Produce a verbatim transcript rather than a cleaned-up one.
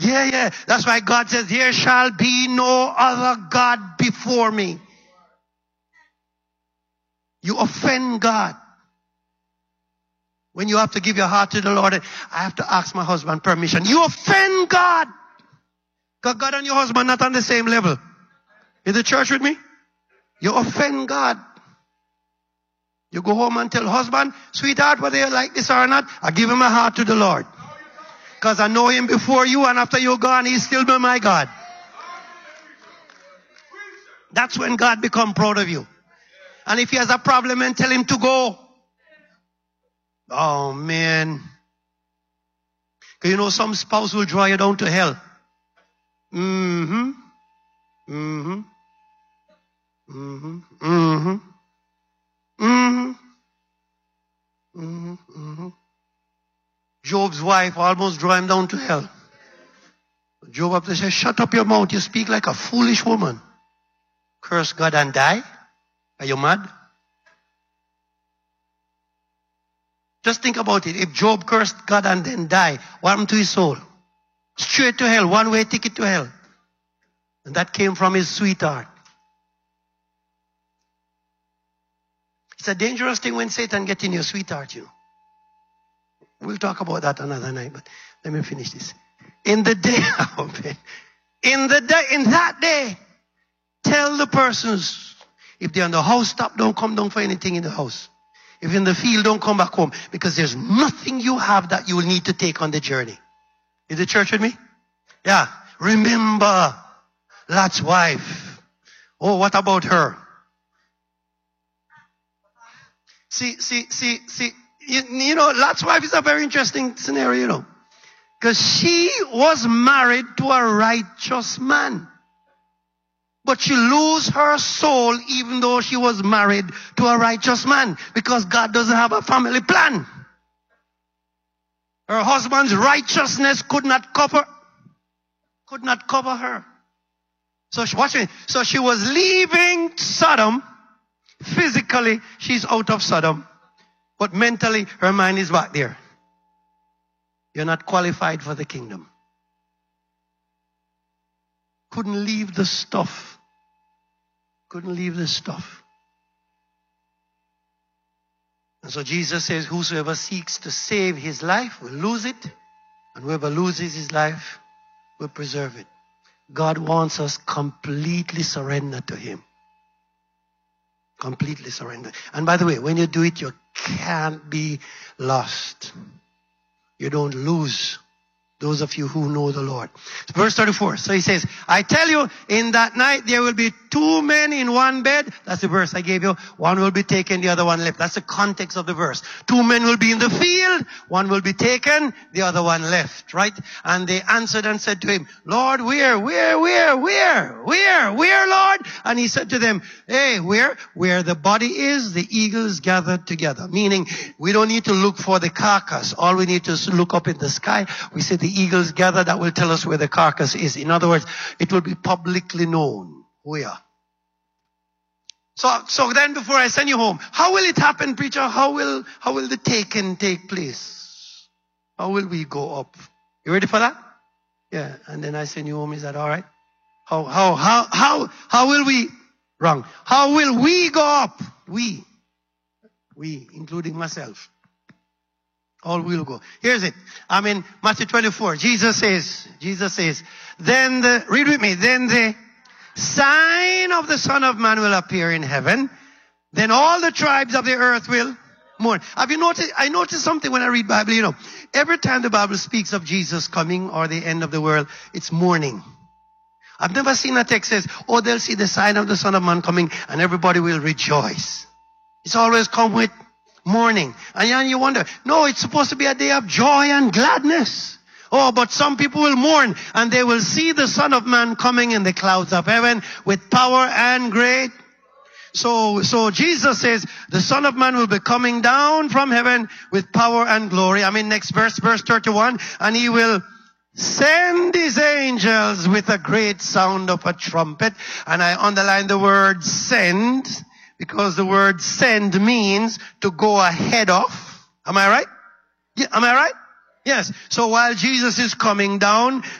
Yeah, yeah. That's why God says, there shall be no other God before me. You offend God. When you have to give your heart to the Lord, I have to ask my husband permission. You offend God. Because God and your husband are not on the same level. In the church with me? You offend God. You go home and tell husband, sweetheart, whether you like this or not, I give him my heart to the Lord. Because I know him before you, and after you're gone, he's still be my God. That's when God become proud of you. And if he has a problem, then tell him to go. Oh, man. Because you know, some spouse will draw you down to hell. Mm-hmm. Mm-hmm. Mm-hmm. Mm-hmm. Mm-hmm. Mm-hmm. Mm-hmm. Job's wife almost drew him down to hell. Job up there says, shut up your mouth. You speak like a foolish woman. Curse God and die. Are you mad? Just think about it. If Job cursed God and then died, what happened to his soul? Straight to hell. One way ticket to hell. And that came from his sweetheart. It's a dangerous thing when Satan gets in your sweetheart, you know. We'll talk about that another night, but let me finish this. In the day, in the day, in that day, tell the persons, if they're on the house top, don't come down for anything in the house. If in the field, don't come back home, because there's nothing you have that you will need to take on the journey. Is the church with me? Yeah. Remember Lot's wife. Oh, what about her? See, see, see, see, you, you know, Lot's wife is a very interesting scenario, you know. Because she was married to a righteous man. But she lose her soul even though she was married to a righteous man. Because God doesn't have a family plan. Her husband's righteousness could not cover, could not cover her. So she, watch me. So she was leaving Sodom. Physically, she's out of Sodom. But mentally, her mind is back there. You're not qualified for the kingdom. Couldn't leave the stuff. Couldn't leave the stuff. And so Jesus says, whosoever seeks to save his life will lose it. And whoever loses his life will preserve it. God wants us completely surrendered to him. Completely surrendered. And by the way, when you do it, you can't be lost. You don't lose. Those of you who know the Lord. Verse thirty-four. So he says, I tell you, in that night there will be two men in one bed. That's the verse I gave you. One will be taken, the other one left. That's the context of the verse. Two men will be in the field. One will be taken, the other one left. Right? And they answered and said to him, Lord, where, where, where, where, where, where, Lord? And he said to them, hey, where? Where the body is, the eagles gathered together. Meaning, we don't need to look for the carcass. All we need to is look up in the sky. We see the eagles gather, that will tell us where the carcass is. In other words, it will be publicly known where. So, so then before I send you home, how will it happen, preacher? How will, how will the taking take place? How will we go up? You ready for that? Yeah. And then I send you home. Is that all right? How, how, how, how, how will we, wrong. How will we go up? We, we, including myself. All will go. Here's it. I'm in Matthew twenty-four. Jesus says, Jesus says, then the, read with me, then the sign of the Son of Man will appear in heaven. Then all the tribes of the earth will mourn. Have you noticed, I noticed something when I read Bible, you know, every time the Bible speaks of Jesus coming or the end of the world, it's mourning. I've never seen a text that says, oh, they'll see the sign of the Son of Man coming and everybody will rejoice. It's always come with mourning. And then you wonder, no, it's supposed to be a day of joy and gladness. Oh, but some people will mourn and they will see the Son of Man coming in the clouds of heaven with power and great. So, so Jesus says the Son of Man will be coming down from heaven with power and glory. I mean, next verse, verse thirty-one, and he will send his angels with a great sound of a trumpet. And I underline the word send, because the word send means to go ahead of. Am I right? Yeah, am I right? Yes. So while Jesus is coming down,